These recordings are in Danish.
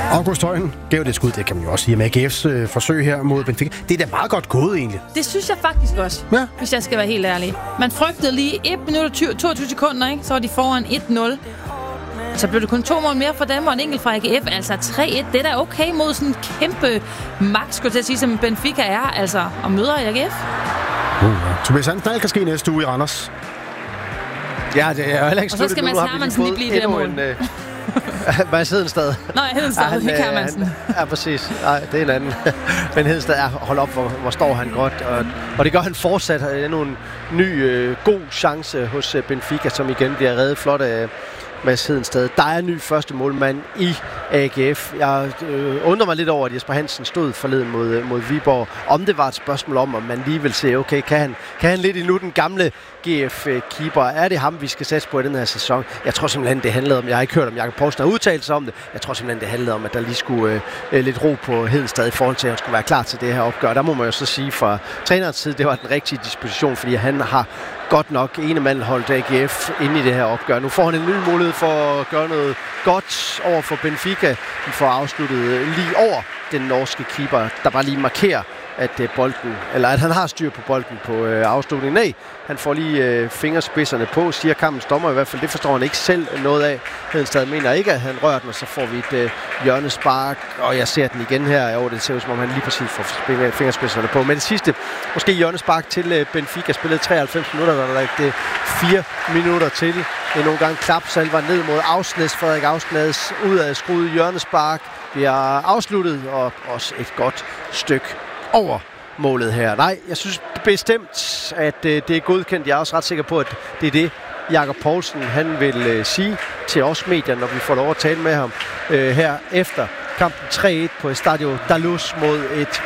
August Højen gav det skud, det kan man jo også sige, med AGF's forsøg her mod Benfica. Det er da meget godt gået, egentlig. Det synes jeg faktisk også, hvis jeg skal være helt ærlig. Man frygtede lige 1 minut og 22 sekunder, ikke? Så var de foran 1-0. Så blev det kun 2 mål mere for dem, og en enkelt fra AGF. Altså 3-1, det er da okay mod sådan en kæmpe magt, skulle jeg sige, som Benfica er, altså, og møder AGF. Tobias Hansen, kan ske næste uge i Randers. Ja, det er heller ikke og så skal Mads Hermansen lige blive det mål. Mads Hedenstad. Nej, Hedenstad, ikke Hermansen. Ja, præcis. Nej, det er en anden. Men Hedenstad, hold op, hvor står han godt. Og det gør han fortsat. Det er en ny, god chance hos Benfica, som igen bliver reddet flot af Mads Hedenstad. Der er en ny første målmand i AGF. Jeg undrer mig lidt over, at Jesper Hansen stod forleden mod Viborg. Om det var et spørgsmål om man lige vil se, okay, kan han lidt endnu den gamle GF-keeper? Er det ham, vi skal satse på i den her sæson? Jeg tror simpelthen, det handlede om, jeg har ikke hørt om Jakob Poulsen har udtalt sig om det. Jeg tror simpelthen, det handlede om, at der lige skulle lidt ro på Hedenstad i forhold til, at han skulle være klar til det her opgør. Der må man jo så sige fra trænerens side, det var den rigtige disposition, fordi han har godt nok ene holdt AGF inde i det her opgør. Nu får han en ny mulighed for at gøre noget godt over for Benfica. De får afsluttet lige over den norske keeper, der bare lige markerer, at at han har styr på bolden på afslutningen. Nej, han får lige fingerspidserne på, siger kampens dommer i hvert fald. Det forstår han ikke selv noget af. Hedenstad mener ikke, at han rører den, og så får vi et hjørnespark, og jeg ser den igen her. Jo, det ser ud som om han lige præcis får fingerspidserne på. Men det sidste, måske hjørnespark til Benfica, spillet 93 minutter, der er lagt 4 minutter til. Det er nogle gange klapsalver ned mod Aursnes. Frederik Aursnes ud af skruet hjørnespark. Vi har afsluttet, og også et godt stykke over målet her. Nej, jeg synes bestemt, at det er godkendt. Jeg er også ret sikker på, at det er det, Jakob Poulsen han vil sige til os medier, når vi får lov at tale med ham her efter kampen 3-1 på Estadio Daluz mod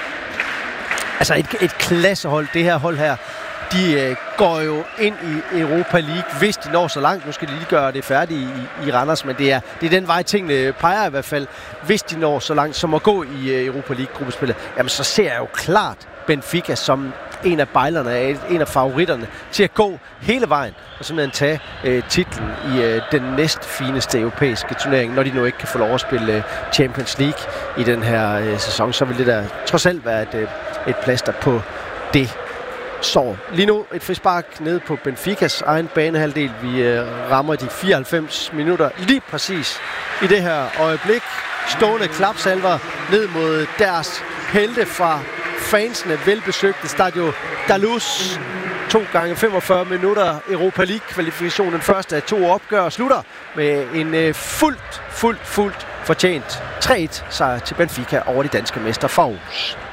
et klassehold. Det her hold her, de går jo ind i Europa League, hvis de når så langt. Nu skal de lige gøre det færdigt i Randers, men det er den vej, tingene peger i hvert fald. Hvis de når så langt som at gå i Europa League-gruppespillet, jamen så ser jeg jo klart Benfica som en af bejlerne, en af favoritterne til at gå hele vejen og simpelthen tage titlen i den næstfineste europæiske turnering, når de nu ikke kan få lov at spille Champions League i den her sæson. Så vil det der trods alt være et plaster på det. Så lige nu et frispark ned på Benficas egen banehalvdel. Vi rammer de 94 minutter lige præcis i det her øjeblik. Stående klapsalver ned mod deres helte fra fansene velbesøgte Stadio Daluz. 2 gange 45 minutter Europa League kvalifikation. Den første af 2 opgør slutter med en fuldt fortjent 3-1 sejr til Benfica over de danske mestre fra Aarhus.